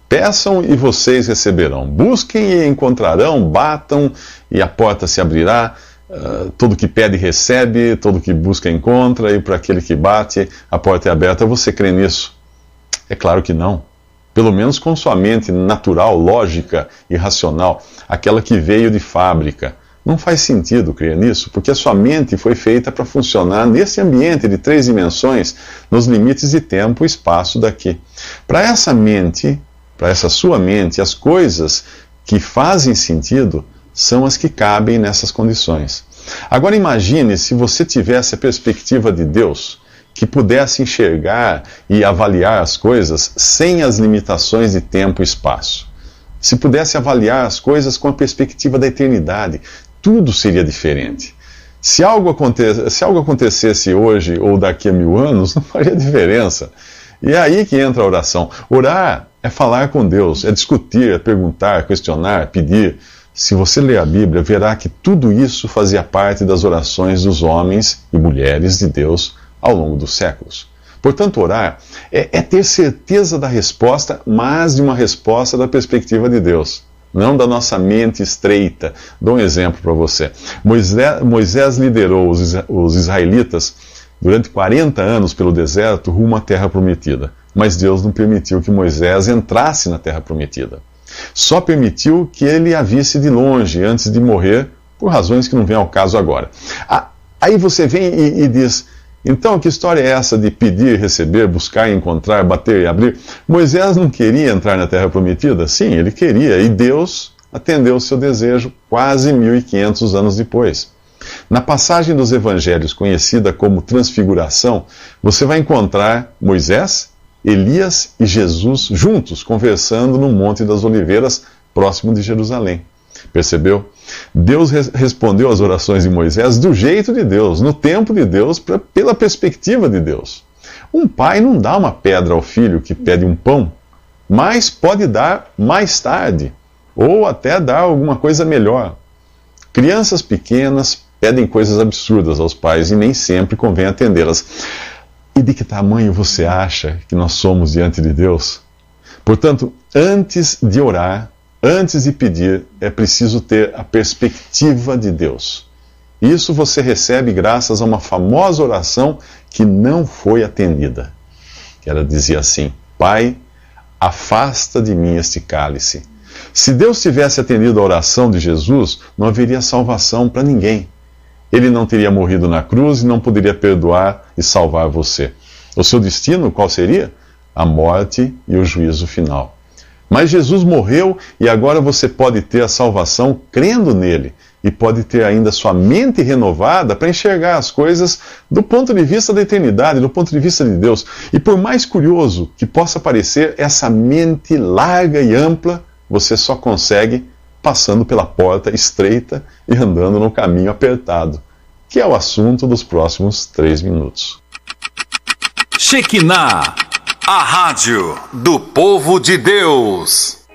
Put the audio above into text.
Peçam e vocês receberão. Busquem e encontrarão. Batam e a porta se abrirá. Todo que pede recebe, todo que busca encontra, e para aquele que bate, a porta é aberta. Você crê nisso? É claro que não. Pelo menos com sua mente natural, lógica e racional, aquela que veio de fábrica. Não faz sentido crer nisso, porque a sua mente foi feita para funcionar nesse ambiente de 3 dimensões, nos limites de tempo e espaço daqui. Para essa mente, para essa sua mente, as coisas que fazem sentido são as que cabem nessas condições. Agora imagine se você tivesse a perspectiva de Deus, que pudesse enxergar e avaliar as coisas sem as limitações de tempo e espaço. Se pudesse avaliar as coisas com a perspectiva da eternidade, tudo seria diferente. Se algo acontecesse hoje ou daqui a 1000 anos, não faria diferença. E é aí que entra a oração. Orar é falar com Deus, é discutir, é perguntar, questionar, pedir. Se você ler a Bíblia, verá que tudo isso fazia parte das orações dos homens e mulheres de Deus ao longo dos séculos. Portanto, orar é ter certeza da resposta, mas de uma resposta da perspectiva de Deus, não da nossa mente estreita. Dou um exemplo para você. Moisés liderou os israelitas durante 40 anos pelo deserto rumo à Terra Prometida, mas Deus não permitiu que Moisés entrasse na Terra Prometida. Só permitiu que ele a visse de longe antes de morrer, por razões que não vêm ao caso agora. Aí você vem e diz: então, que história é essa de pedir, receber, buscar, encontrar, bater e abrir? Moisés não queria entrar na Terra Prometida? Sim, ele queria, e Deus atendeu o seu desejo quase 1500 anos depois. Na passagem dos Evangelhos, conhecida como Transfiguração, você vai encontrar Moisés, Elias e Jesus juntos, conversando no Monte das Oliveiras, próximo de Jerusalém. Percebeu? Deus respondeu às orações de Moisés do jeito de Deus, no tempo de Deus, pela perspectiva de Deus. Um pai não dá uma pedra ao filho que pede um pão, mas pode dar mais tarde, ou até dar alguma coisa melhor. Crianças pequenas pedem coisas absurdas aos pais e nem sempre convém atendê-las. E de que tamanho você acha que nós somos diante de Deus? Portanto, antes de orar, antes de pedir, é preciso ter a perspectiva de Deus. Isso você recebe graças a uma famosa oração que não foi atendida. Que ela dizia assim: Pai, afasta de mim este cálice. Se Deus tivesse atendido a oração de Jesus, não haveria salvação para ninguém. Ele não teria morrido na cruz e não poderia perdoar e salvar você. O seu destino qual seria? A morte e o juízo final. Mas Jesus morreu e agora você pode ter a salvação crendo nele. E pode ter ainda sua mente renovada para enxergar as coisas do ponto de vista da eternidade, do ponto de vista de Deus. E por mais curioso que possa parecer, essa mente larga e ampla, você só consegue passando pela porta estreita e andando no caminho apertado, que é o assunto dos próximos 3 minutos. Shekinah, a rádio do povo de Deus.